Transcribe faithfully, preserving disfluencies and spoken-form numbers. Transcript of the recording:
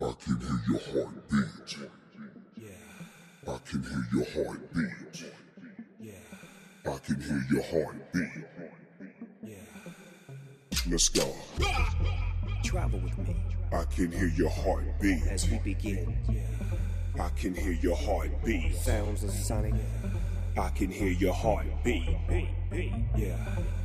I can hear your heartbeat. Yeah, I can hear your heartbeat. yeah, I can hear your heartbeat. yeah. Let's go. Travel with me I can hear your heartbeat. as we begin. I can hear your heartbeat. Sounds of sonic. I can hear your heartbeat. Yeah.